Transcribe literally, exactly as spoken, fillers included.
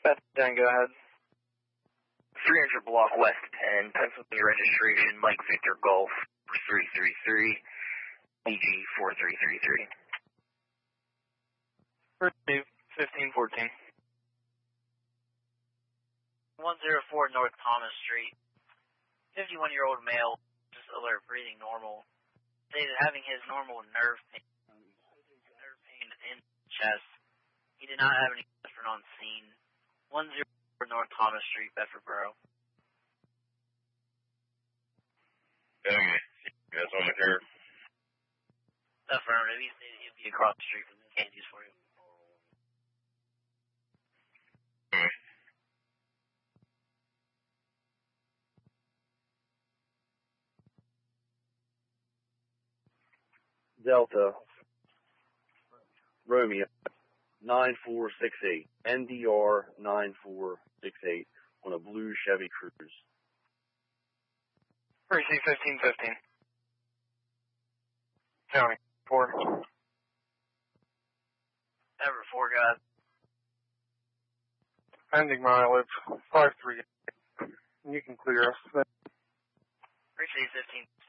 Beth, Dan, go ahead. three hundred block west ten, Pennsylvania registration, Mike Victor Golf three three three, E G four three three three. fifteen fourteen. one oh four North Thomas Street. fifty-one-year-old male, just alert, breathing normal. Stated having his normal nerve pain, nerve pain in the chest. He did not have any aspirin on scene. one oh four North Thomas Street, Bedford Borough. Okay. That's on the curve. Affirmative. He stated he'd be across the street from the candies for you. Okay. Delta Romeo nine four six eight, N D R nine four six eight on a blue Chevy Cruze. Receive fifteen fifteen. County four. Ever four guys. Pending mileage five three. You can clear us. Receive fifteen